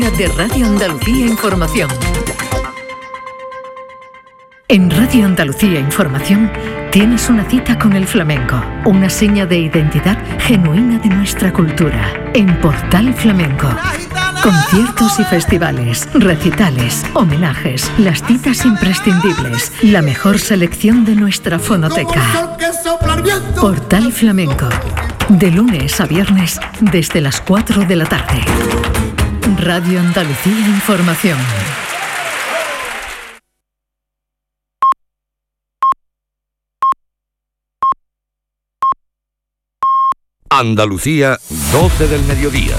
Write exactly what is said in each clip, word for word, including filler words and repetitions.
De Radio Andalucía Información. En Radio Andalucía Información tienes una cita con el flamenco, una seña de identidad genuina de nuestra cultura. En Portal Flamenco. Conciertos y festivales, recitales, homenajes, las citas imprescindibles, la mejor selección de nuestra fonoteca. Portal Flamenco. De lunes a viernes desde las cuatro de la tarde. Radio Andalucía Información. Andalucía, doce del mediodía.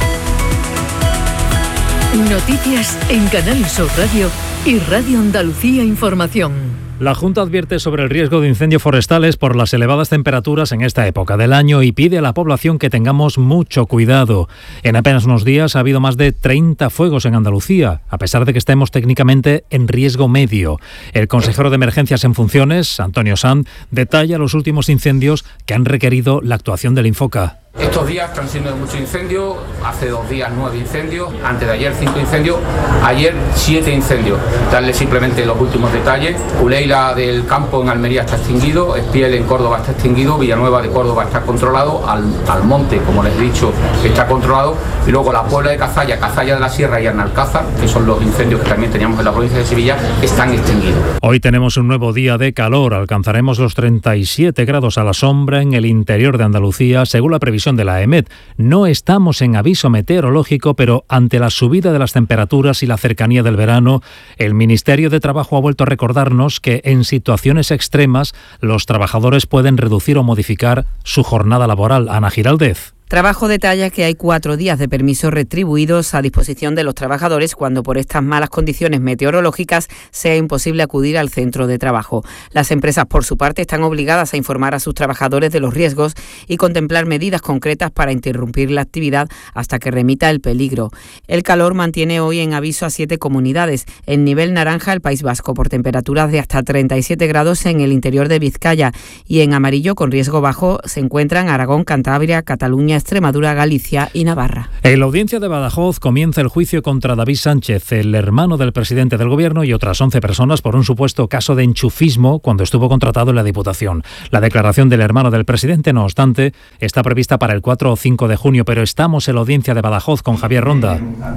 Noticias en Canal Sur Radio y Radio Andalucía Información. La Junta advierte sobre el riesgo de incendios forestales por las elevadas temperaturas en esta época del año y pide a la población que tengamos mucho cuidado. En apenas unos días ha habido más de treinta fuegos en Andalucía, a pesar de que estemos técnicamente en riesgo medio. El consejero de Emergencias en funciones, Antonio Sanz, detalla los últimos incendios que han requerido la actuación del Infoca. Estos días están siendo muchos incendios, hace dos días nueve incendios, antes de ayer cinco incendios, ayer siete incendios. Darle simplemente los últimos detalles. Uleila del Campo en Almería está extinguido, Espiel en Córdoba está extinguido, Villanueva de Córdoba está controlado, Al, Almonte, como les he dicho, está controlado, y luego la Puebla de Cazalla, Cazalla de la Sierra y Arnalcázar, que son los incendios que también teníamos en la provincia de Sevilla, están extinguidos. Hoy tenemos un nuevo día de calor, alcanzaremos los treinta y siete grados a la sombra en el interior de Andalucía, según la previsión de la EMET. No estamos en aviso meteorológico, pero ante la subida de las temperaturas y la cercanía del verano, el Ministerio de Trabajo ha vuelto a recordarnos que en situaciones extremas los trabajadores pueden reducir o modificar su jornada laboral. Ana Giraldez. Trabajo detalla que hay cuatro días de permisos retribuidos a disposición de los trabajadores cuando por estas malas condiciones meteorológicas sea imposible acudir al centro de trabajo. Las empresas, por su parte, están obligadas a informar a sus trabajadores de los riesgos y contemplar medidas concretas para interrumpir la actividad hasta que remita el peligro. El calor mantiene hoy en aviso a siete comunidades. En nivel naranja el País Vasco por temperaturas de hasta treinta y siete grados en el interior de Vizcaya, y en amarillo con riesgo bajo se encuentran Aragón, Cantabria, Cataluña, Extremadura, Galicia y Navarra. En la audiencia de Badajoz comienza el juicio contra David Sánchez, el hermano del presidente del Gobierno, y otras once personas por un supuesto caso de enchufismo cuando estuvo contratado en la Diputación. La declaración del hermano del presidente, no obstante, está prevista para el cuatro o cinco de junio, pero estamos en la audiencia de Badajoz con Javier Ronda.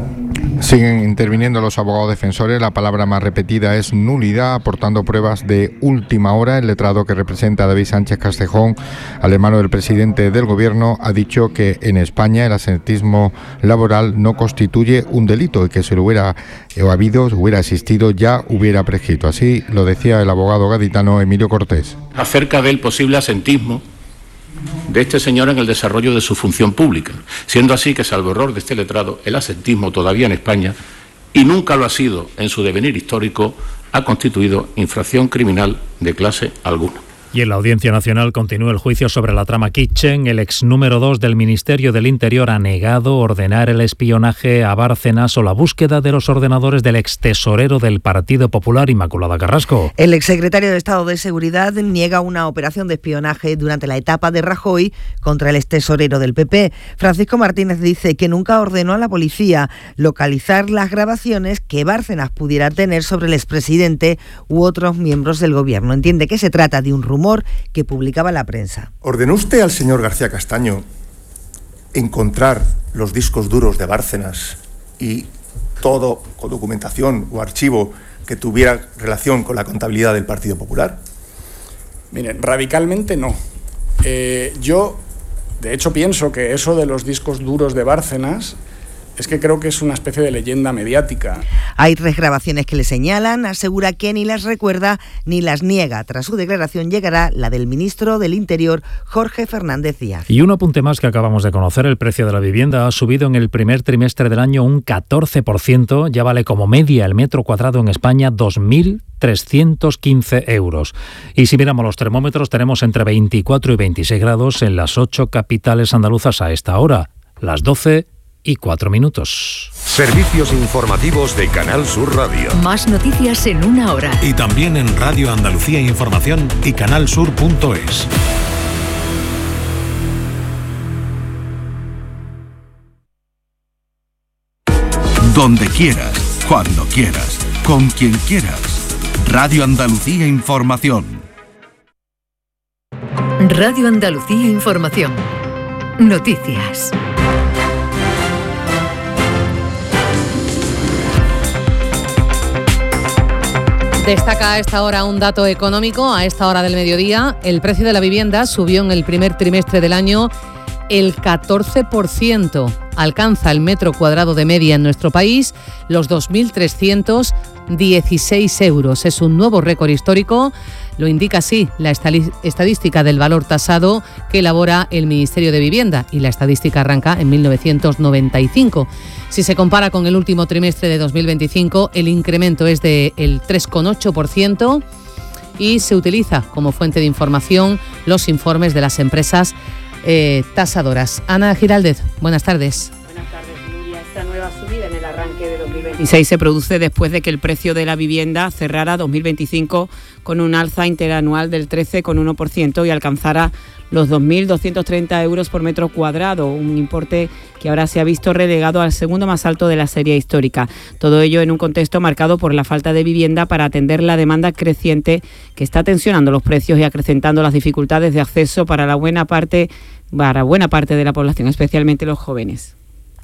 Siguen interviniendo los abogados defensores. La palabra más repetida es nulidad, aportando pruebas de última hora. El letrado que representa a David Sánchez Castejón, al hermano del presidente del Gobierno, ha dicho que en España el absentismo laboral no constituye un delito y que si lo hubiera o habido, hubiera existido, ya hubiera prescrito. Así lo decía el abogado gaditano Emilio Cortés. Acerca del posible absentismo de este señor en el desarrollo de su función pública, siendo así que, salvo error de este letrado, el absentismo todavía en España, y nunca lo ha sido en su devenir histórico, ha constituido infracción criminal de clase alguna. Y en la Audiencia Nacional continúa el juicio sobre la trama Kitchen. El ex número dos del Ministerio del Interior ha negado ordenar el espionaje a Bárcenas o la búsqueda de los ordenadores del ex tesorero del Partido Popular, Inmaculada Carrasco. El exsecretario de Estado de Seguridad niega una operación de espionaje durante la etapa de Rajoy contra el ex tesorero del P P. Francisco Martínez dice que nunca ordenó a la policía localizar las grabaciones que Bárcenas pudiera tener sobre el expresidente u otros miembros del Gobierno. Entiende que se trata de un rumor que publicaba la prensa. ¿Ordenó usted al señor García Castaño encontrar los discos duros de Bárcenas y todo con documentación o archivo que tuviera relación con la contabilidad del Partido Popular? Miren, radicalmente no. Eh, yo, de hecho, pienso que eso de los discos duros de Bárcenas es que creo que es una especie de leyenda mediática. Hay tres grabaciones que le señalan, asegura que ni las recuerda ni las niega. Tras su declaración llegará la del ministro del Interior, Jorge Fernández Díaz. Y un apunte más que acabamos de conocer: el precio de la vivienda ha subido en el primer trimestre del año un catorce por ciento, ya vale como media el metro cuadrado en España dos mil trescientos quince euros. Y si miramos los termómetros, tenemos entre veinticuatro y veintiséis grados en las ocho capitales andaluzas a esta hora, las doce y cuatro minutos. Servicios informativos de Canal Sur Radio. Más noticias en una hora. Y también en Radio Andalucía Información y canalsur punto es. donde quieras, cuando quieras, con quien quieras. Radio Andalucía Información. Radio Andalucía Información. Noticias. Destaca a esta hora un dato económico. A esta hora del mediodía, el precio de la vivienda subió en el primer trimestre del año el catorce por ciento. Alcanza el metro cuadrado de media en nuestro país los dos mil trescientos dieciséis euros. Es un nuevo récord histórico. Lo indica así la estadística del valor tasado que elabora el Ministerio de Vivienda, y la estadística arranca en mil novecientos noventa y cinco. Si se compara con el último trimestre de dos mil veinticinco, el incremento es del tres coma ocho por ciento y se utiliza como fuente de información los informes de las empresas eh, tasadoras. Ana Giraldez, buenas tardes. Esta nueva subida en el arranque de dos mil veintiséis se produce después de que el precio de la vivienda cerrara dos mil veinticinco con un alza interanual del trece coma uno por ciento y alcanzara los dos mil doscientos treinta euros por metro cuadrado, un importe que ahora se ha visto relegado al segundo más alto de la serie histórica. Todo ello en un contexto marcado por la falta de vivienda para atender la demanda creciente que está tensionando los precios y acrecentando las dificultades de acceso para la buena parte, para buena parte de la población, especialmente los jóvenes.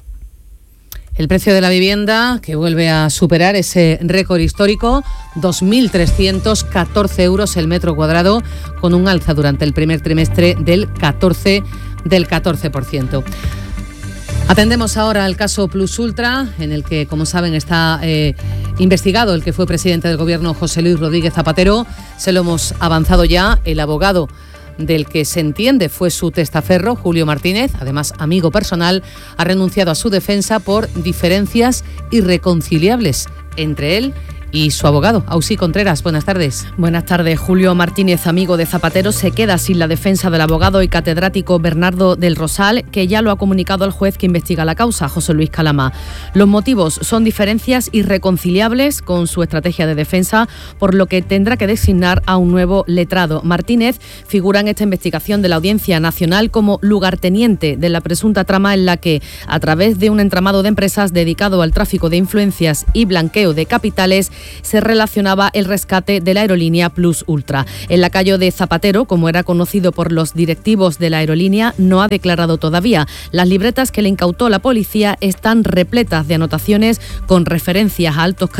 El precio de la vivienda, que vuelve a superar ese récord histórico, dos mil trescientos catorce euros el metro cuadrado, con un alza durante el primer trimestre del catorce por ciento. Atendemos ahora al caso Plus Ultra, en el que, como saben, está eh, investigado el que fue presidente del Gobierno, José Luis Rodríguez Zapatero. Se lo hemos avanzado ya. El abogado del que se entiende fue su testaferro, Julio Martínez, además amigo personal, ha renunciado a su defensa por diferencias irreconciliables entre él y su abogado. Auxi Contreras, buenas tardes. Buenas tardes. Julio Martínez, amigo de Zapatero, se queda sin la defensa del abogado y catedrático Bernardo del Rosal, que ya lo ha comunicado al juez que investiga la causa, José Luis Calama. Los motivos son diferencias irreconciliables con su estrategia de defensa, por lo que tendrá que designar a un nuevo letrado. Martínez figura en esta investigación de la Audiencia Nacional como lugarteniente de la presunta trama en la que, a través de un entramado de empresas dedicado al tráfico de influencias y blanqueo de capitales, se relacionaba el rescate de la aerolínea Plus Ultra. El lacayo de Zapatero, como era conocido por los directivos de la aerolínea, no ha declarado todavía. Las libretas que le incautó la policía están repletas de anotaciones con referencias a altos cargos